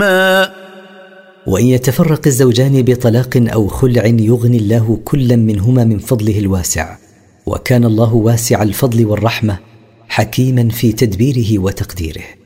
وإن يتفرق الزوجان بطلاق أو خلع يغني الله كلا منهما من فضله الواسع، وكان الله واسع الفضل والرحمة حكيما في تدبيره وتقديره.